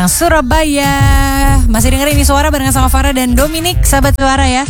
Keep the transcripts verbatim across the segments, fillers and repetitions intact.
Malang, Surabaya. Masih dengerin ini suara barengan sama Farah dan Dominic, sahabat suara ya,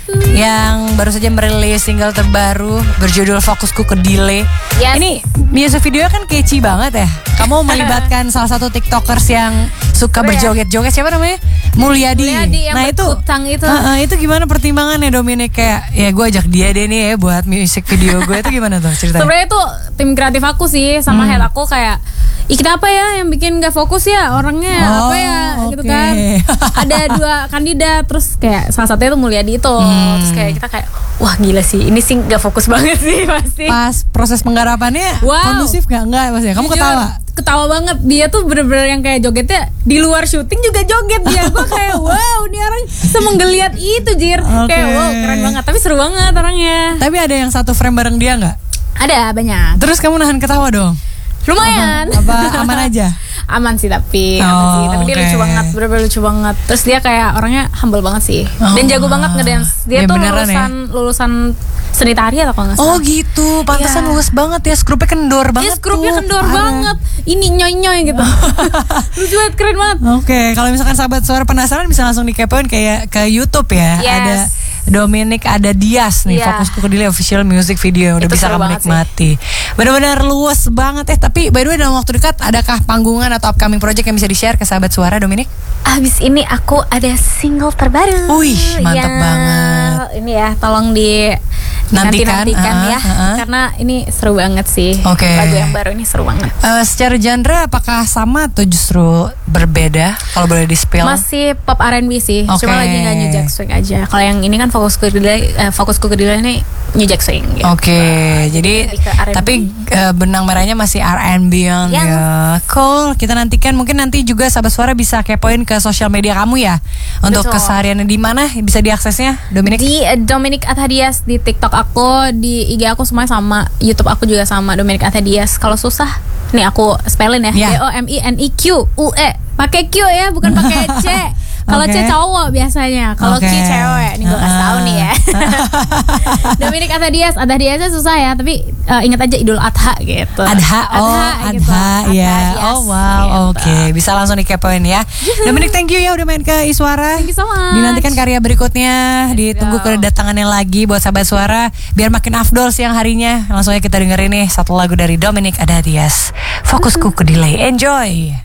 yang baru saja merilis single terbaru berjudul Fokusku ke Delay. Yes. Ini music video kan catchy banget ya. Kamu melibatkan salah satu tiktokers yang suka berjoget-joget, siapa namanya? Mulyadi. Mulyadi yang Nah itu, itu. Uh, uh, itu gimana pertimbangannya Dominic, kayak ya gue ajak dia deh nih ya buat music video gue, itu gimana tuh ceritanya? Sebenarnya itu tim kreatif aku sih sama hmm. head aku kayak, ih kita apa ya yang bikin gak fokus ya orangnya, oh, apa ya okay. gitu kan. Ada dua kandidat, terus kayak salah satunya itu Mulyadi itu. hmm. Terus kayak kita kayak, wah gila sih, ini sih gak fokus banget sih pasti. Pas proses penggarapannya wow. kondusif gak? Enggak maksudnya, kamu Jujur, ketawa? Ketawa banget, dia tuh bener-bener yang kayak jogetnya di luar syuting juga joget dia. Gue kayak wow, ini orang semenggeliat itu Jir. Okay. Kayak wow keren banget, tapi seru banget orangnya. Tapi ada yang satu frame bareng dia gak? Ada, banyak. Terus kamu nahan ketawa dong? Lumayan. Apa, apa aman aja? Aman sih tapi, oh, aman sih. Tapi okay. dia lucu banget, bener-bener lucu banget. Terus dia kayak orangnya humble banget sih. Oh, dan jago banget ngedance. Dia ya, tuh lulusan ya? lulusan seni tari atau kalau nggak salah. Oh gitu, pantesan yeah. lulus banget ya. Skrupnya kendor banget. Iya, skrupnya tuh. kendor Parah. banget. Ini nyoy-nyoy gitu. Lucu banget, keren banget. Oke, okay. Kalau misalkan sahabat suara penasaran bisa langsung dikepoin kayak ke YouTube ya. Yes. Ada Dominic, ada Dias nih, yeah. Fokusku ke Delay official music video. Udah itu bisa kamu nikmati. Benar-benar luas banget ya. Tapi by the way dalam waktu dekat adakah panggungan atau upcoming project yang bisa di-share ke sahabat suara, Dominic? Abis ini aku ada single terbaru. Wih, mantap ya, banget. Ini ya, tolong di nantikan, nantikan uh, ya, uh, uh. karena ini seru banget sih. Okay. Lagu yang baru ini seru banget. Uh, secara genre apakah sama atau justru berbeda? Kalau boleh di-spill? Masih pop R and B sih, okay. Cuma lagi nggak New Jack Swing aja. Kalau yang ini kan fokusku ke delay, uh, fokusku ke delay ini New Jack Swing. Gitu. Oke, okay. Jadi tapi uh, benang merahnya masih R and B yang yes. ya. Cool. Kita nantikan, mungkin nanti juga sahabat suara bisa kepoin ke sosial media kamu ya. Untuk Betul. kesehariannya di mana bisa diaksesnya, Dominic? Di uh, Dominic Athadias di TikTok aku, di I G aku semuanya sama, YouTube aku juga sama, Dominic Athadias. Kalau susah, nih aku spellin ya, yeah. D O M I N I Q U E. Pakai Q ya, bukan pakai C. Kalau okay. C cowok biasanya, kalau okay. Q cewek. Ini gue kasih tahu nih ya. Dominic Athadias, Athadiasnya susah ya, tapi uh, ingat aja Idul Adha gitu. Adha, oh Adha, Adha, gitu. ya. Adha, oh wow, gitu. Oke, okay. Bisa langsung dikepoin ya. Dominic, thank you ya udah main ke Iswara. Thank you so much. Dinantikan karya berikutnya, ditunggu kedatangannya lagi buat sahabat suara, biar makin afdol siang harinya. Langsung aja kita dengerin nih satu lagu dari Dominic Athadias, Fokusku ke Delay. Enjoy.